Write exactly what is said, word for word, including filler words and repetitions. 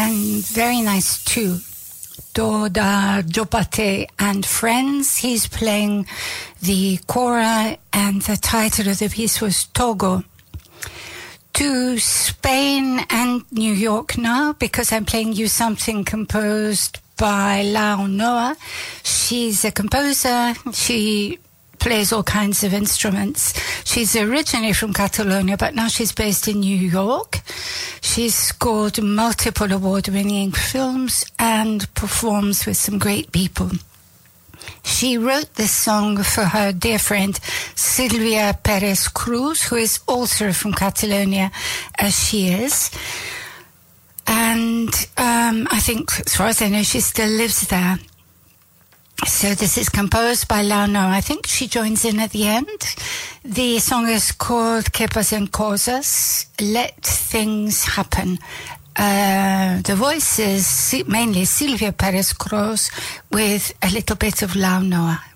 and very nice too. Doda Jopate and Friends. He's playing the kora, and the title of the piece was Togo. To Spain and New York now, because I'm playing you something composed by Lau Noa. She's a composer. She plays all kinds of instruments. She's originally from Catalonia, but now she's based in New York. She's scored multiple award-winning films and performs with some great people. She wrote this song for her dear friend Silvia Perez Cruz, who is also from Catalonia, as she is. And um, I think, as far as I know, she still lives there. So this is composed by Lano. I think she joins in at the end. The song is called Que Pasen Cosas, Let Things Happen. Uh, the voice is mainly Silvia Perez Cruz with a little bit of Lau Noa.